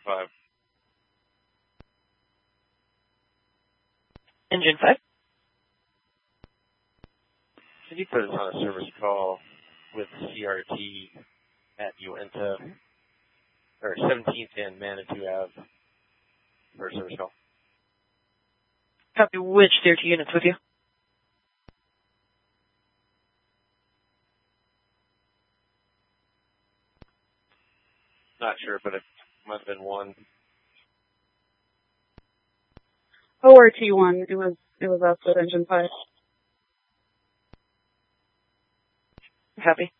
5. Engine 5. Could you put us on a service call with CRT at Uinta, or 17th and Manitou Ave for a service call? Copy. Which CRT unit's with you? Not sure, but it must have been 1. ORT1. It was us with engine 5. Copy.